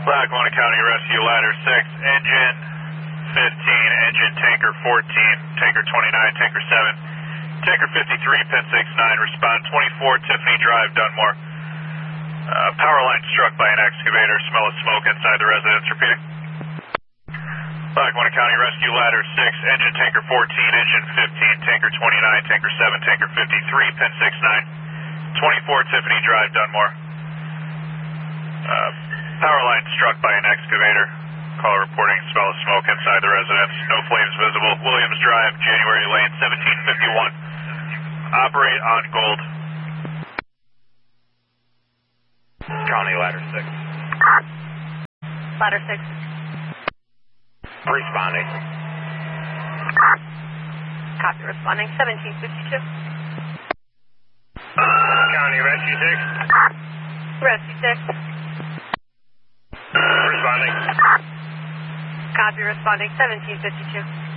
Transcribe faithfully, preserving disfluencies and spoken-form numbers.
Lackawanna County Rescue Ladder six, engine fifteen, engine tanker fourteen, tanker twenty-nine, tanker seven, tanker fifty-three, pin six nine, respond twenty-four, Tiffany Drive, Dunmore. Uh, power line struck by an excavator, smell of smoke inside the residence, repeating. Lackawanna County Rescue Ladder six, engine tanker fourteen, engine fifteen, tanker twenty-nine, tanker seven, tanker fifty-three, pin six nine, twenty-four, Tiffany Drive, Dunmore. Uh, power line struck by an excavator. Caller reporting smell of smoke inside the residence. No flames visible. Williams Drive, January lane, seventeen fifty-one. Operate on gold. County Ladder six. Ladder six. Responding. Copy, responding, seventeen fifty-two. County Rescue six. Rescue six. Responding. Copy, responding, seventeen fifty-two.